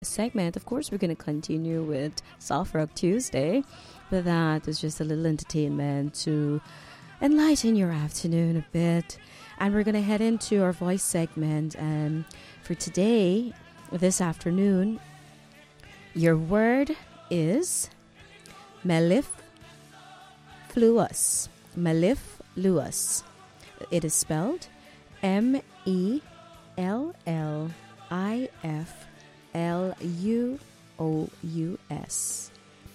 segment, of course, we're going to continue with Soft Rock Tuesday. But that is just a little entertainment to enlighten your afternoon a bit. And we're going to head into our voice segment. And for today, this afternoon, your word is mellifluous. Mellifluous. It is spelled Mellifluous.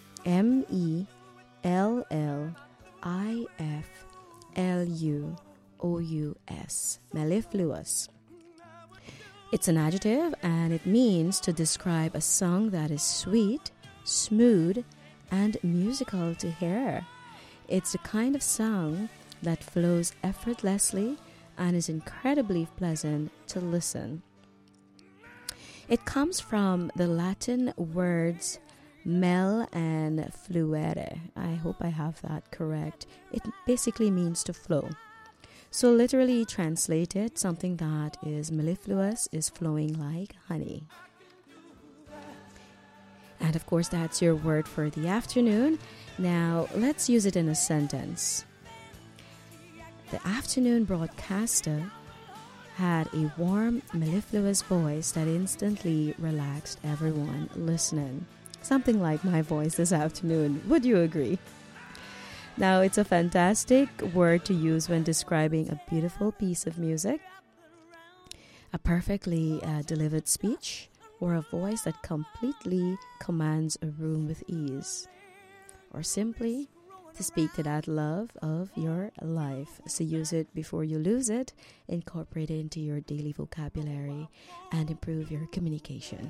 Mellifluous. Mellifluous. It's an adjective and it means to describe a song that is sweet, smooth, and musical to hear. It's a kind of song that flows effortlessly and is incredibly pleasant to listen. It comes from the Latin words mel and fluere. I hope I have that correct. It basically means to flow. So literally translated, something that is mellifluous is flowing like honey. And of course, that's your word for the afternoon. Now, let's use it in a sentence. The afternoon broadcaster had a warm, mellifluous voice that instantly relaxed everyone listening. Something like my voice this afternoon. Would you agree? Now, it's a fantastic word to use when describing a beautiful piece of music, a perfectly delivered speech, or a voice that completely commands a room with ease, or simply to speak to that love of your life. So use it before you lose it, incorporate it into your daily vocabulary, and improve your communication.